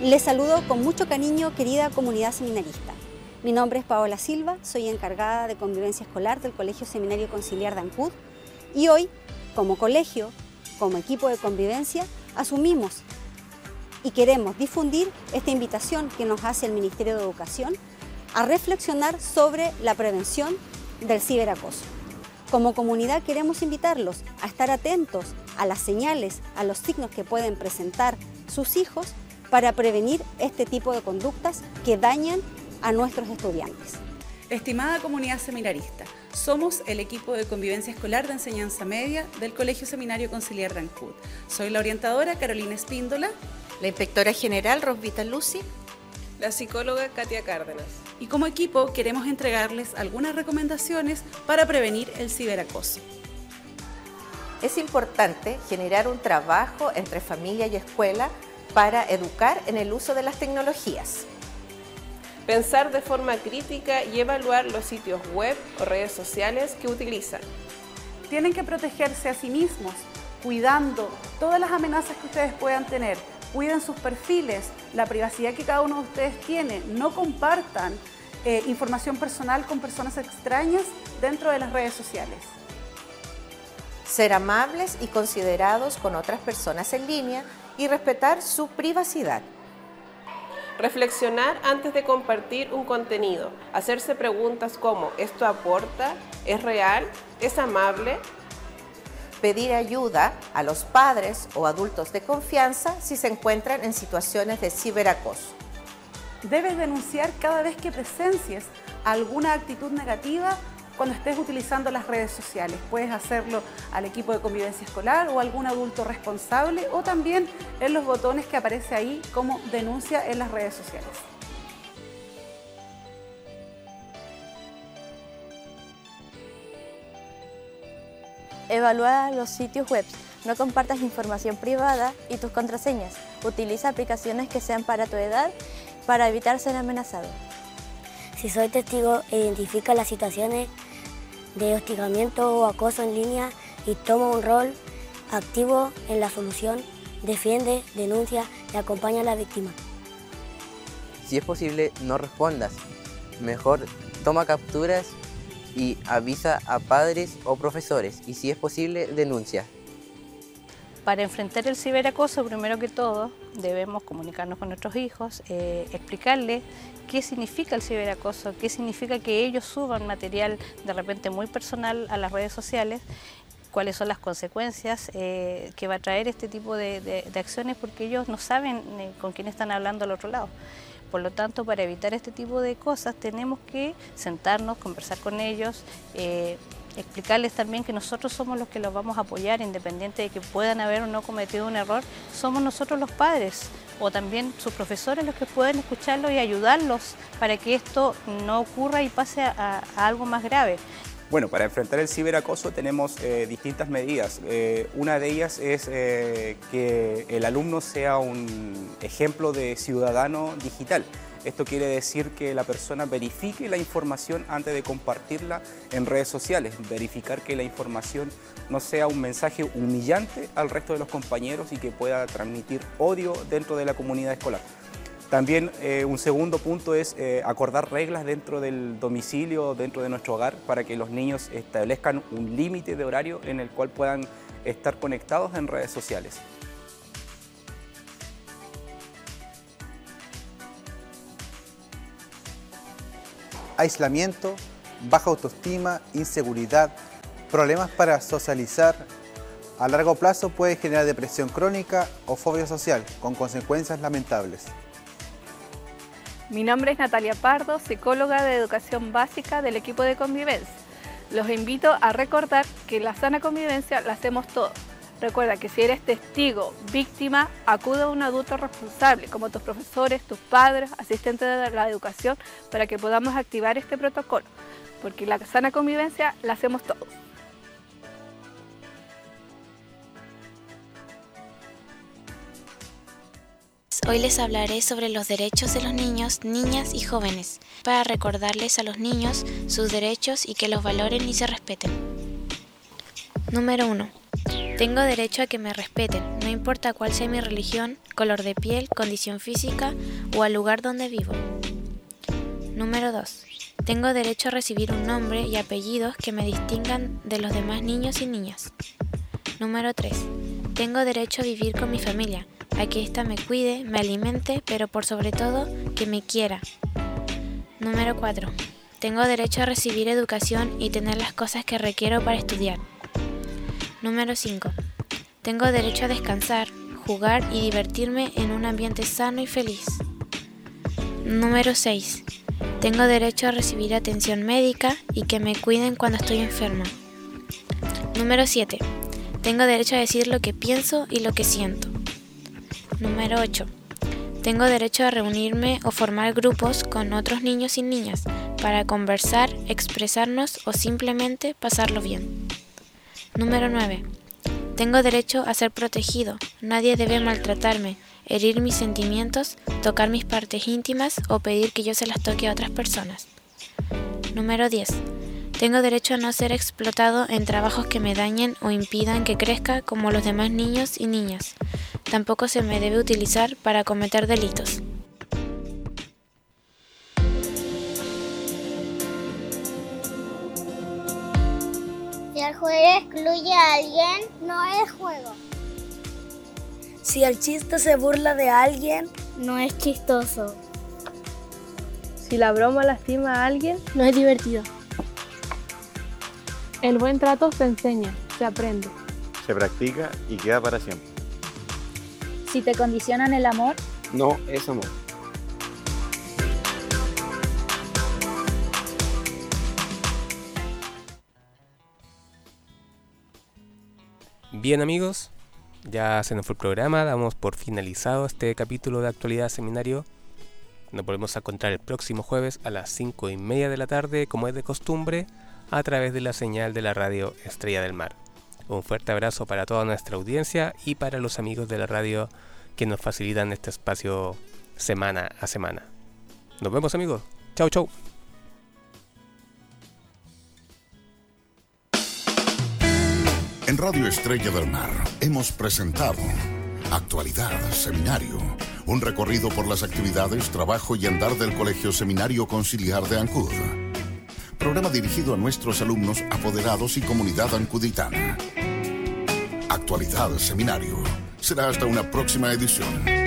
Les saludo con mucho cariño, querida comunidad seminarista. Mi nombre es Paola Silva, soy encargada de convivencia escolar del Colegio Seminario Conciliar de Ancud y hoy, como colegio, como equipo de convivencia, asumimos y queremos difundir esta invitación que nos hace el Ministerio de Educación a reflexionar sobre la prevención del ciberacoso. Como comunidad queremos invitarlos a estar atentos a las señales, a los signos que pueden presentar sus hijos para prevenir este tipo de conductas que dañan a nuestros estudiantes. Estimada comunidad seminarista, somos el equipo de convivencia escolar de enseñanza media del Colegio Seminario Conciliar de Ancud. Soy la orientadora Carolina Espíndola, la inspectora general Rosvita Lucy, la psicóloga Katia Cárdenas. Y como equipo queremos entregarles algunas recomendaciones para prevenir el ciberacoso. Es importante generar un trabajo entre familia y escuela para educar en el uso de las tecnologías. Pensar de forma crítica y evaluar los sitios web o redes sociales que utilizan. Tienen que protegerse a sí mismos, cuidando todas las amenazas que ustedes puedan tener. Cuiden sus perfiles, la privacidad que cada uno de ustedes tiene. No compartan información personal con personas extrañas dentro de las redes sociales. Ser amables y considerados con otras personas en línea y respetar su privacidad. Reflexionar antes de compartir un contenido. Hacerse preguntas como ¿esto aporta? ¿Es real? ¿Es amable? Pedir ayuda a los padres o adultos de confianza si se encuentran en situaciones de ciberacoso. Debes denunciar cada vez que presencies alguna actitud negativa cuando estés utilizando las redes sociales. Puedes hacerlo al equipo de convivencia escolar o a algún adulto responsable o también en los botones que aparece ahí como denuncia en las redes sociales. Evalúa los sitios web, no compartas información privada y tus contraseñas. Utiliza aplicaciones que sean para tu edad para evitar ser amenazado. Si soy testigo, identifica las situaciones de hostigamiento o acoso en línea y toma un rol activo en la solución, defiende, denuncia y acompaña a la víctima. Si es posible, no respondas. Mejor toma capturas y avisa a padres o profesores y si es posible, denuncia. Para enfrentar el ciberacoso, primero que todo, debemos comunicarnos con nuestros hijos, explicarles qué significa el ciberacoso, qué significa que ellos suban material de repente muy personal a las redes sociales, cuáles son las consecuencias que va a traer este tipo de acciones, porque ellos no saben con quién están hablando al otro lado. Por lo tanto, para evitar este tipo de cosas tenemos que sentarnos, conversar con ellos, explicarles también que nosotros somos los que los vamos a apoyar, independiente de que puedan haber o no cometido un error, somos nosotros los padres o también sus profesores los que pueden escucharlos y ayudarlos para que esto no ocurra y pase a algo más grave. Bueno, para enfrentar el ciberacoso tenemos distintas medidas. Una de ellas es que el alumno sea un ejemplo de ciudadano digital. Esto quiere decir que la persona verifique la información antes de compartirla en redes sociales, verificar que la información no sea un mensaje humillante al resto de los compañeros y que pueda transmitir odio dentro de la comunidad escolar. También un segundo punto es acordar reglas dentro del domicilio, dentro de nuestro hogar, para que los niños establezcan un límite de horario en el cual puedan estar conectados en redes sociales. Aislamiento, baja autoestima, inseguridad, problemas para socializar. A largo plazo puede generar depresión crónica o fobia social, con consecuencias lamentables. Mi nombre es Natalia Pardo, psicóloga de educación básica del equipo de convivencia. Los invito a recordar que la sana convivencia la hacemos todos. Recuerda que si eres testigo, víctima, acude a un adulto responsable, como tus profesores, tus padres, asistentes de la educación, para que podamos activar este protocolo, porque la sana convivencia la hacemos todos. Hoy les hablaré sobre los derechos de los niños, niñas y jóvenes, para recordarles a los niños sus derechos y que los valoren y se respeten. Número 1. Tengo derecho a que me respeten, no importa cuál sea mi religión, color de piel, condición física o al lugar donde vivo. Número 2. Tengo derecho a recibir un nombre y apellidos que me distingan de los demás niños y niñas. Número 3. Tengo derecho a vivir con mi familia, a que ésta me cuide, me alimente, pero por sobre todo, que me quiera. Número 4. Tengo derecho a recibir educación y tener las cosas que requiero para estudiar. Número 5. Tengo derecho a descansar, jugar y divertirme en un ambiente sano y feliz. Número 6. Tengo derecho a recibir atención médica y que me cuiden cuando estoy enferma. Número 7. Tengo derecho a decir lo que pienso y lo que siento. Número 8. Tengo derecho a reunirme o formar grupos con otros niños y niñas para conversar, expresarnos o simplemente pasarlo bien. Número 9. Tengo derecho a ser protegido. Nadie debe maltratarme, herir mis sentimientos, tocar mis partes íntimas o pedir que yo se las toque a otras personas. Número 10. Tengo derecho a no ser explotado en trabajos que me dañen o impidan que crezca como los demás niños y niñas. Tampoco se me debe utilizar para cometer delitos. Si el juego excluye a alguien, no es juego. Si el chiste se burla de alguien, no es chistoso. Si la broma lastima a alguien, no es divertido. El buen trato se enseña, se aprende. Se practica y queda para siempre. Si te condicionan el amor, no es amor. Bien amigos, ya se nos fue el programa, damos por finalizado este capítulo de Actualidad Seminario. Nos volvemos a encontrar el próximo jueves a las 5:30 de la tarde, como es de costumbre, a través de la señal de la radio Estrella del Mar. Un fuerte abrazo para toda nuestra audiencia y para los amigos de la radio que nos facilitan este espacio semana a semana. Nos vemos amigos, chau chau. En Radio Estrella del Mar hemos presentado Actualidad Seminario, un recorrido por las actividades, trabajo y andar del Colegio Seminario Conciliar de Ancud. Programa dirigido a nuestros alumnos, apoderados y comunidad ancuditana. Actualidad Seminario. Será hasta una próxima edición.